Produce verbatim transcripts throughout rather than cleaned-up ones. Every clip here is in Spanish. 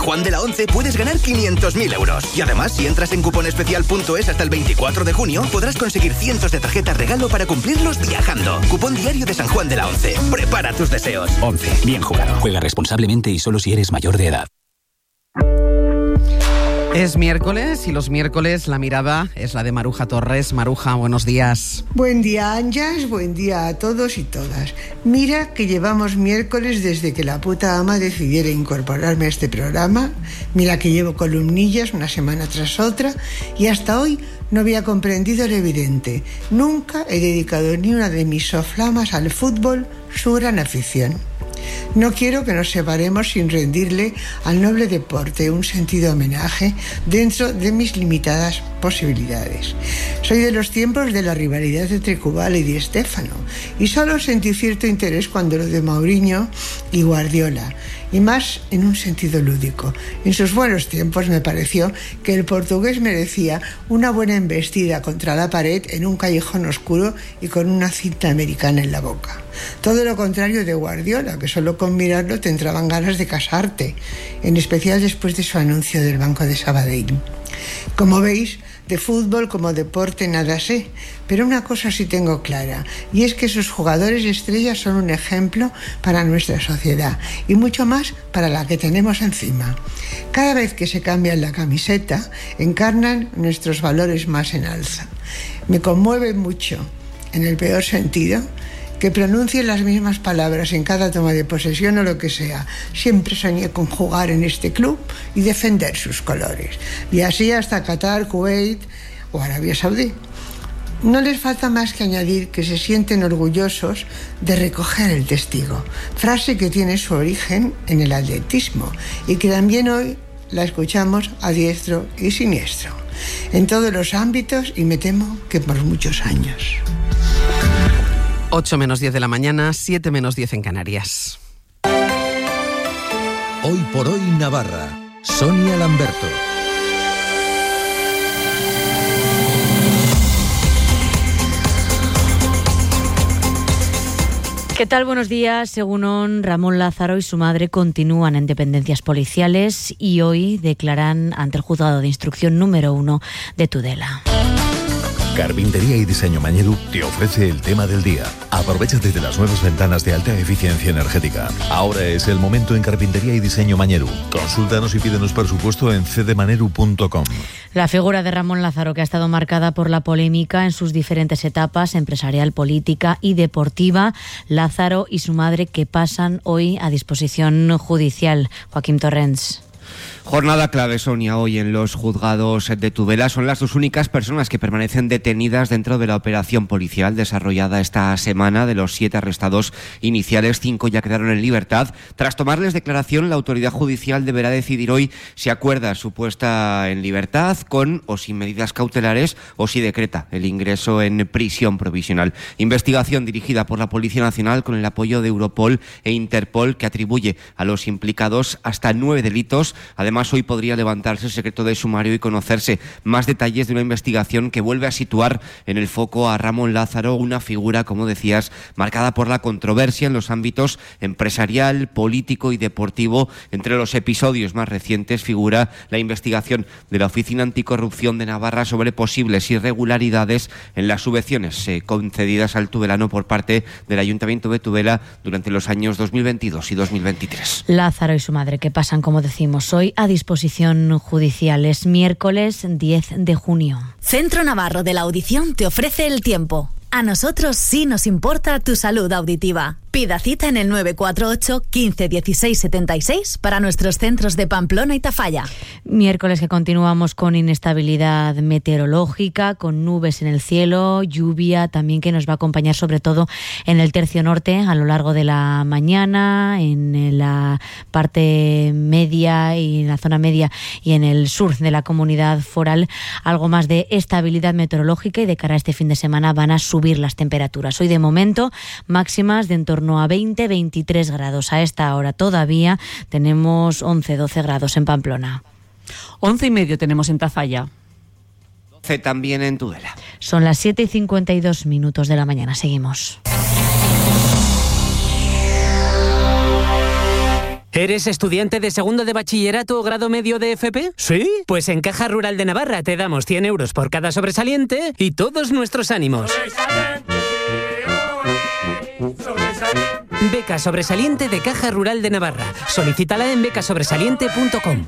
Juan de la Once puedes ganar quinientos mil euros. Y además, si entras en cuponespecial punto es hasta el veinticuatro de junio, podrás conseguir cientos de tarjetas regalo para cumplirlos viajando. Cupón diario de San Juan de la Once. Prepara tus deseos. once. Bien jugado. Juega responsablemente y solo si eres mayor de edad. Es miércoles y los miércoles la mirada es la de Maruja Torres. Maruja, buenos días. Buen día, Anjas, buen día a todos y todas. Mira que llevamos miércoles desde que la puta ama decidiera incorporarme a este programa. Mira que llevo columnillas una semana tras otra y hasta hoy no había comprendido lo evidente. Nunca he dedicado ni una de mis soflamas al fútbol, su gran afición. No quiero que nos separemos sin rendirle al noble deporte un sentido homenaje dentro de mis limitadas posibilidades. Soy de los tiempos de la rivalidad entre Kubala y Di Stéfano y solo sentí cierto interés cuando lo de Mourinho y Guardiola, y más en un sentido lúdico. En sus buenos tiempos me pareció que el portugués merecía una buena embestida contra la pared en un callejón oscuro y con una cinta americana en la boca. Todo lo contrario de Guardiola, que solo con mirarlo te entraban ganas de casarte, en especial después de su anuncio del Banco de Sabadell. Como veis, de fútbol como deporte nada sé, pero una cosa sí tengo clara, y es que sus jugadores estrellas son un ejemplo para nuestra sociedad y mucho más para la que tenemos encima. Cada vez que se cambian la camiseta, encarnan nuestros valores más en alza. Me conmueve mucho, en el peor sentido, que pronuncien las mismas palabras en cada toma de posesión o lo que sea. Siempre soñé con jugar en este club y defender sus colores. Y así hasta Qatar, Kuwait o Arabia Saudí. No les falta más que añadir que se sienten orgullosos de recoger el testigo, frase que tiene su origen en el atletismo y que también hoy la escuchamos a diestro y siniestro, en todos los ámbitos y me temo que por muchos años. ocho menos diez de la mañana, siete menos diez en Canarias. Hoy por hoy Navarra. Sonia Lamberto. ¿Qué tal? Buenos días. Según Ramón Lázaro y su madre continúan en dependencias policiales y hoy declaran ante el juzgado de instrucción número uno de Tudela. Carpintería y Diseño Mañedu te ofrece el tema del día. Aprovechate de las nuevas ventanas de alta eficiencia energética. Ahora es el momento en Carpintería y Diseño Mañedu. Consúltanos y pídenos presupuesto en c d maneru punto com. La figura de Ramón Lázaro, que ha estado marcada por la polémica en sus diferentes etapas, empresarial, política y deportiva. Lázaro y su madre que pasan hoy a disposición judicial. Joaquín Torrents. Jornada clave, Sonia, hoy en los juzgados de Tudela. Son las dos únicas personas que permanecen detenidas dentro de la operación policial desarrollada esta semana. De los siete arrestados iniciales, cinco ya quedaron en libertad. Tras tomarles declaración, la autoridad judicial deberá decidir hoy si acuerda su puesta en libertad con o sin medidas cautelares o si decreta el ingreso en prisión provisional. Investigación dirigida por la Policía Nacional con el apoyo de Europol e Interpol, que atribuye a los implicados hasta nueve delitos. Además, Además, hoy podría levantarse el secreto de sumario y conocerse más detalles de una investigación que vuelve a situar en el foco a Ramón Lázaro, una figura, como decías, marcada por la controversia en los ámbitos empresarial, político y deportivo. Entre los episodios más recientes figura la investigación de la Oficina Anticorrupción de Navarra sobre posibles irregularidades en las subvenciones eh, concedidas al tudelano por parte del Ayuntamiento de Tudela durante los años dos mil veintidós y dos mil veintitrés. Lázaro y su madre que pasan, como decimos, hoy a disposición judicial. Es miércoles diez de junio. Centro Navarro de la Audición te ofrece el tiempo. A nosotros sí nos importa tu salud auditiva. Pida cita en el nueve cuatro ocho, quince, dieciséis, setenta y seis para nuestros centros de Pamplona y Tafalla. Miércoles que continuamos con inestabilidad meteorológica, con nubes en el cielo, lluvia también que nos va a acompañar sobre todo en el tercio norte a lo largo de la mañana, en la parte media y en la zona media y en el sur de la comunidad foral. Algo más de estabilidad meteorológica y de cara a este fin de semana van a subir las temperaturas. Hoy de momento máximas de en torno a veinte, veintitrés grados. A esta hora todavía tenemos once, doce grados en Pamplona. once y medio tenemos en Tafalla. doce también en Tudela. Son las siete y cincuenta y dos minutos de la mañana. Seguimos. ¿Eres estudiante de segundo de bachillerato o grado medio de F P? ¿Sí? Pues en Caja Rural de Navarra te damos cien euros por cada sobresaliente y todos nuestros ánimos. Beca sobresaliente de Caja Rural de Navarra. Solicítala en becasobresaliente punto com.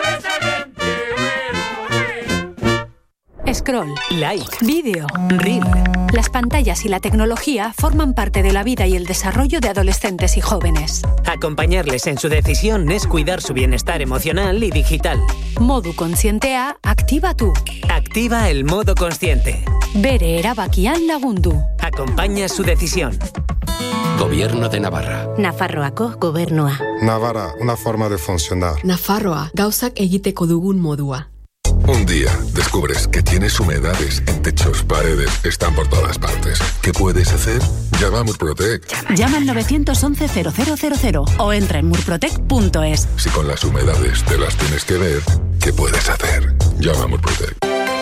Scroll, like, vídeo, reel. Las pantallas y la tecnología forman parte de la vida y el desarrollo de adolescentes y jóvenes. Acompañarles en su decisión es cuidar su bienestar emocional y digital. Modu Kontzientea activa tú. Activa el modo consciente. Bere erabakian lagundu. Acompaña su decisión. Gobierno de Navarra. Nafarroako gobernua. Navarra, una forma de funcionar. Nafarroa, gauzak egiteko dugun modua. Un día descubres que tienes humedades en techos, paredes, están por todas partes. ¿Qué puedes hacer? Llama a Murprotec. Llama al nueve once cero cero cero cero o entra en murprotec punto es. Si con las humedades te las tienes que ver, ¿qué puedes hacer? Llama a Murprotec.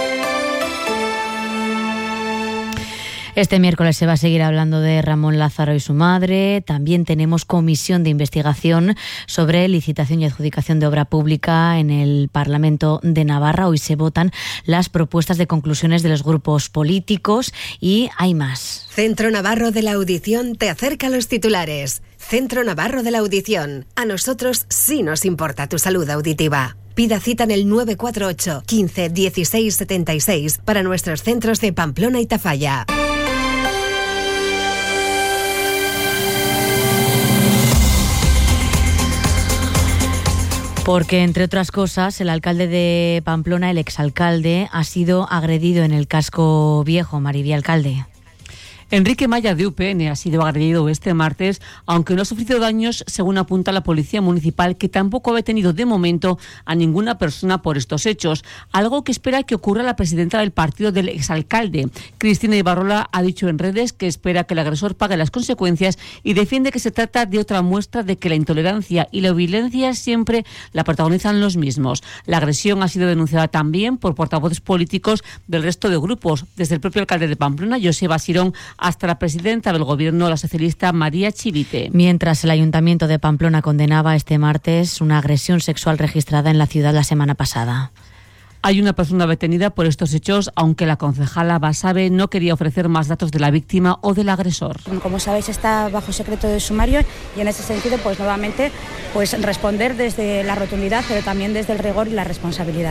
Este miércoles se va a seguir hablando de Ramón Lázaro y su madre. También tenemos comisión de investigación sobre licitación y adjudicación de obra pública en el Parlamento de Navarra. Hoy se votan las propuestas de conclusiones de los grupos políticos y hay más. Centro Navarro de la Audición te acerca a los titulares. Centro Navarro de la Audición. A nosotros sí nos importa tu salud auditiva. Pida cita en el nueve cuatro ocho, quince, dieciséis, setenta y seis para nuestros centros de Pamplona y Tafalla. Porque, entre otras cosas, el alcalde de Pamplona, el exalcalde, ha sido agredido en el casco viejo. Maribí, alcalde. Enrique Maya, de U P N, ha sido agredido este martes, aunque no ha sufrido daños, según apunta la Policía Municipal, que tampoco ha detenido de momento a ninguna persona por estos hechos, algo que espera que ocurra la presidenta del partido del exalcalde. Cristina Ibarrola ha dicho en redes que espera que el agresor pague las consecuencias y defiende que se trata de otra muestra de que la intolerancia y la violencia siempre la protagonizan los mismos. La agresión ha sido denunciada también por portavoces políticos del resto de grupos, desde el propio alcalde de Pamplona, Joseba Sirón, hasta la presidenta del gobierno, la socialista María Chivite. Mientras el Ayuntamiento de Pamplona condenaba este martes una agresión sexual registrada en la ciudad la semana pasada. Hay una persona detenida por estos hechos, aunque la concejala Basabe no quería ofrecer más datos de la víctima o del agresor. Como sabéis, está bajo secreto de sumario y en ese sentido, pues nuevamente, pues responder desde la rotundidad, pero también desde el rigor y la responsabilidad.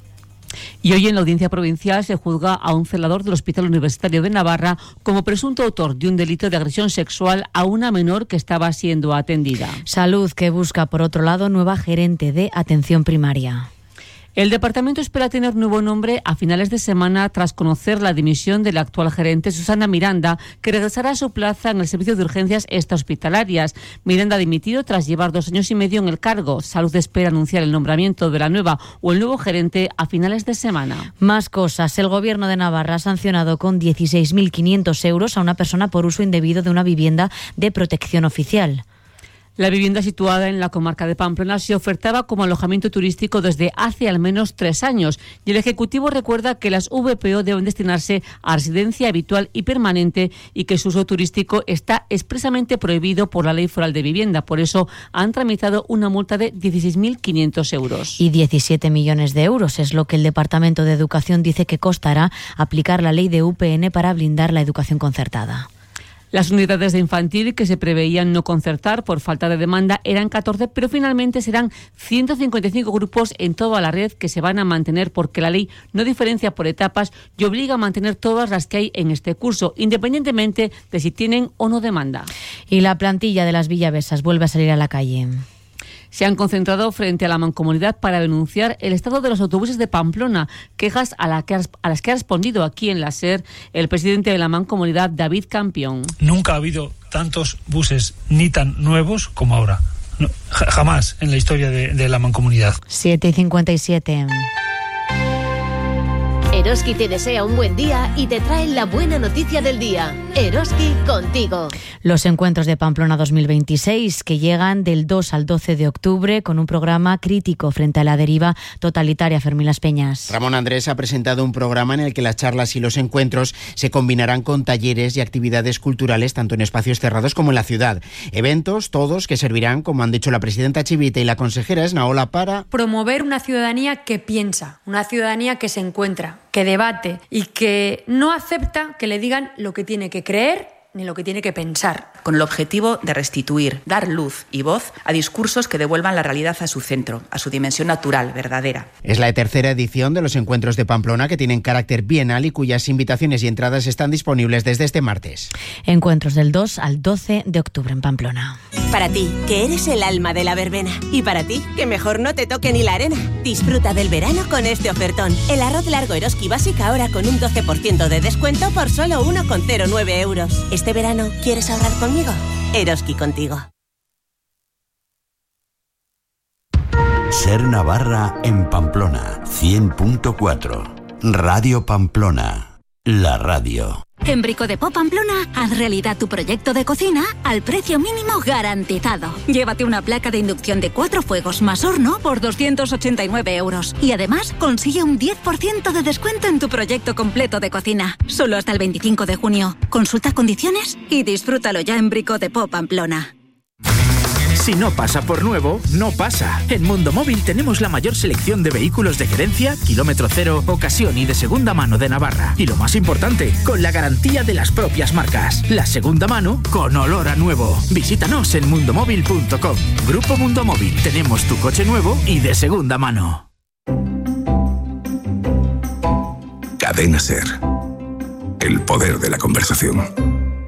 Y hoy en la Audiencia Provincial se juzga a un celador del Hospital Universitario de Navarra como presunto autor de un delito de agresión sexual a una menor que estaba siendo atendida. Salud, que busca, por otro lado, nueva gerente de atención primaria. El departamento espera tener nuevo nombre a finales de semana tras conocer la dimisión de la actual gerente Susana Miranda, que regresará a su plaza en el servicio de urgencias extrahospitalarias. Miranda ha dimitido tras llevar dos años y medio en el cargo. Salud espera anunciar el nombramiento de la nueva o el nuevo gerente a finales de semana. Más cosas. El Gobierno de Navarra ha sancionado con dieciséis mil quinientos euros a una persona por uso indebido de una vivienda de protección oficial. La vivienda situada en la comarca de Pamplona se ofertaba como alojamiento turístico desde hace al menos tres años y el Ejecutivo recuerda que las V P O deben destinarse a residencia habitual y permanente y que su uso turístico está expresamente prohibido por la Ley Foral de Vivienda. Por eso han tramitado una multa de dieciséis mil quinientos euros. Y diecisiete millones de euros es lo que el Departamento de Educación dice que costará aplicar la ley de U P N para blindar la educación concertada. Las unidades de infantil que se preveían no concertar por falta de demanda eran catorce, pero finalmente serán ciento cincuenta y cinco grupos en toda la red que se van a mantener porque la ley no diferencia por etapas y obliga a mantener todas las que hay en este curso, independientemente de si tienen o no demanda. Y la plantilla de las Villavesas vuelve a salir a la calle. Se han concentrado frente a la Mancomunidad para denunciar el estado de los autobuses de Pamplona, quejas a, la que ha, a las que ha respondido aquí en la SER el presidente de la Mancomunidad, David Campión. Nunca ha habido tantos buses ni tan nuevos como ahora. No, jamás en la historia de, de la Mancomunidad. siete y cincuenta y siete. Eroski te desea un buen día y te trae la buena noticia del día. Eroski contigo. Los encuentros de Pamplona dos mil veintiséis que llegan del dos al doce de octubre con un programa crítico frente a la deriva totalitaria. Fermín Las Peñas. Ramón Andrés ha presentado un programa en el que las charlas y los encuentros se combinarán con talleres y actividades culturales tanto en espacios cerrados como en la ciudad. Eventos todos que servirán, como han dicho la presidenta Chivite y la consejera Esnaola, para promover una ciudadanía que piensa, una ciudadanía que se encuentra, que debate y que no acepta que le digan lo que tiene que creer ni lo que tiene que pensar. Con el objetivo de restituir, dar luz y voz a discursos que devuelvan la realidad a su centro, a su dimensión natural, verdadera. Es la tercera edición de los encuentros de Pamplona, que tienen carácter bienal y cuyas invitaciones y entradas están disponibles desde este martes. Encuentros del dos al doce de octubre en Pamplona. Para ti, que eres el alma de la verbena. Y para ti, que mejor no te toque ni la arena. Disfruta del verano con este ofertón. El arroz largo Eroski básica ahora con un doce por ciento de descuento por solo uno coma cero nueve euros. Este verano, ¿quieres ahorrar conmigo? Eroski contigo. Ser Navarra en Pamplona, cien punto cuatro. Radio Pamplona, la radio. En Brico de Po Pamplona, haz realidad tu proyecto de cocina al precio mínimo garantizado. Llévate una placa de inducción de cuatro fuegos más horno por doscientos ochenta y nueve euros. Y además, consigue un diez por ciento de descuento en tu proyecto completo de cocina. Solo hasta el veinticinco de junio. Consulta condiciones y disfrútalo ya en Brico de Po Pamplona. Si no pasa por nuevo, no pasa. En Mundo Móvil tenemos la mayor selección de vehículos de gerencia, kilómetro cero, ocasión y de segunda mano de Navarra. Y lo más importante, con la garantía de las propias marcas. La segunda mano con olor a nuevo. Visítanos en mundomóvil punto com. Grupo Mundo Móvil. Tenemos tu coche nuevo y de segunda mano. Cadena Ser. El poder de la conversación.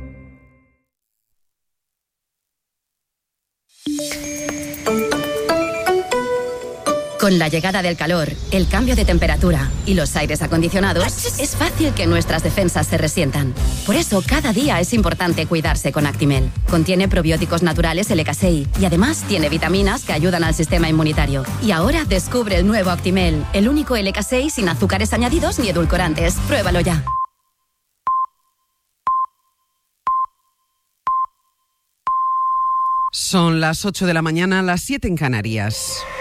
Con la llegada del calor, el cambio de temperatura y los aires acondicionados, es fácil que nuestras defensas se resientan. Por eso, cada día es importante cuidarse con Actimel. Contiene probióticos naturales L K seis y además tiene vitaminas que ayudan al sistema inmunitario. Y ahora descubre el nuevo Actimel, el único L K seis sin azúcares añadidos ni edulcorantes. Pruébalo ya. Son las ocho de la mañana, las siete en Canarias.